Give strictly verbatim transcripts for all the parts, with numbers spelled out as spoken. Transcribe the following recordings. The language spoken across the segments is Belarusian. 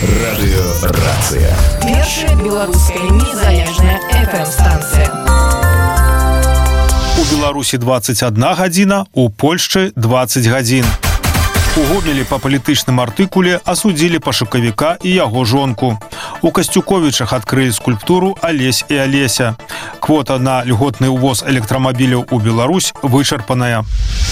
Радыёрацыя. Першая беларуская незалежная эф эм-станцыя. У Беларусі двадцать одна гадзіна, у Польшчы двадцать гадзін. У Гомелі па палітычным артыкуле асудзілі пашукавіка і яго жонку. У Касцюковічах адкрылі скульптуру «Алесь і Алеся». Квота на льготны ўвоз электрамабіляў у Беларусь вычарпаная.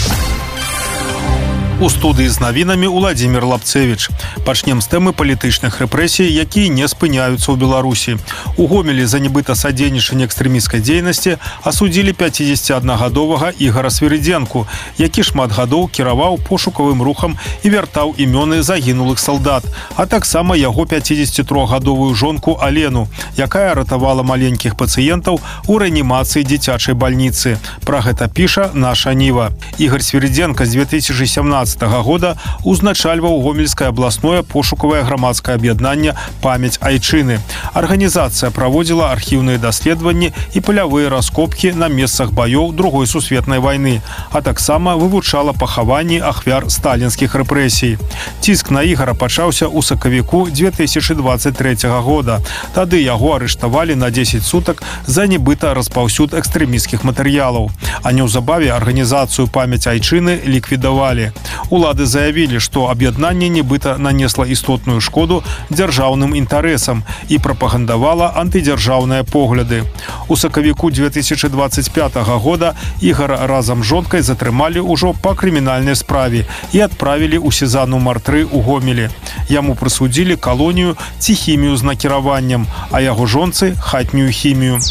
У студыі з навінамі Уладзімір Лапцевіч. Пачнем з тэмы палітычных рэпрэсій, якія не спыняюцца ў Беларусі. У Гомелі за нібыта садзейнічанне экстрэмісцкай дзейнасці асудзілі пяцідзесяціаднагадовага Ігара Свірыдзенку, які шмат гадоў кіраваў пошукавым рухам і вяртаў імёны загінулых салдат, а таксама яго пяцідзесяцітрохгадовую жонку Алену, якая ратавала маленькіх пацыентаў у рэанімацыі дзіцячай бальніцы. Пра гэта піша наша Ніва. Ігар Свірыдзенка з две тысячы сямнадцатага года узначальваў Гомельскае абласное пошукавае грамадскае аб'яднанне «Памяць айчыны». Арганізацыя праводзіла архіўныя даследаванні і палявыя раскопкі на месцах баёў Другой сусветнай вайны, а таксама вывучала пахаванні ахвяр сталінскіх рэпрэсій. Ціск на Ігара пачаўся ў сакавіку две тысячы дваццаць трэцяга года. Тады яго арыштавалі на дзесяць сутак за нібыта распаўсюд экстрэмісцкіх матэрыялаў. А неўзабаве арганізацыю «Памяць айчыны» ліквідавалі. Улады заявілі, што аб'яднанне нібыта нанесла істотную шкоду дзяржаўным інтарэсам і прапагандавала антыдзяржаўныя погляды. У сакавіку две тысячы дваццаць пятага года Ігара разам з жонкай затрымалі ўжо па крымінальнай справе і адправілі ў СІЗА нумар тры ў Гомелі. Яму прысудзілі калонію ці хімію з накіраваннем, а яго жонцы – хатнюю хімію.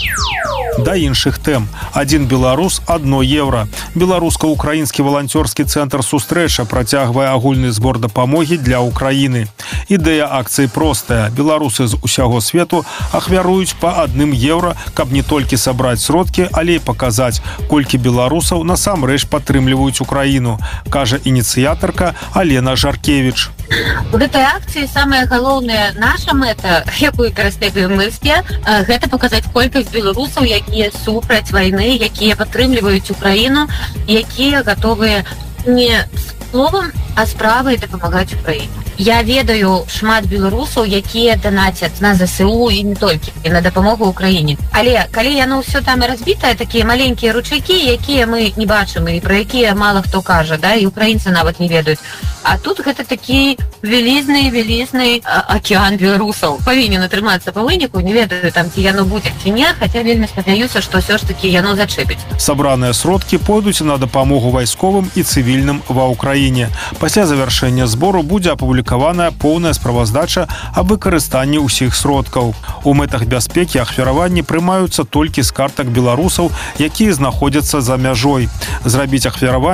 Да іншых тэм. Адзін беларус – адно еўра. Беларуска-украінскі валанцёрскі цэнтр «Сустрэча» працягвае агульны збор дапамогі для Украіны. Ідэя акцыі простая. Беларусы з усяго свету ахвяруюць па адным еўра, каб не толькі сабраць сродкі, але і паказаць, колькі беларусаў насамрэч падтрымліваюць Украіну, кажа ініцыятарка Алена Жаркевіч. У гэтай акцыі самая галоўная наша мэта, якую перастаем мы все, гэта паказаць колькасць беларусаў, якія супраць вайны, якія падтрымліваюць Украіну, якія гатовыя не словам, а справай дапамагаць Украіне. Я ведаю шмат беларусаў, якія данацяць на ЗСУ і не толькі, і на дапамогу Украіне. Але калі яно ўсё там разбітае, такія маленькія ручайкі, якія мы не бачым і пра якія мала хто кажа, да, і украінцы нават не ведаюць. А тут гэта такі вялізны, вялізны акіян беларусаў. Павінен атрымацца па выніку, не ведаю, там, ці яно будзе, ці не, хаця вельмі спадзяюся, што ўсё ж такі яно зачэпіць. Сабраныя сродкі пойдуць на дапамогу вайсковым і цывільным ва Ўкраіне. Пасля завяршэння збору будзе апублікаваная поўная справаздача аб выкарыстанні ўсіх сродкаў. У мэтах бяспекі ахвяраванні прымаюцца толькі з картак беларусаў, якія знаходзяцца за мяжой. Зрабіць ахвяраванне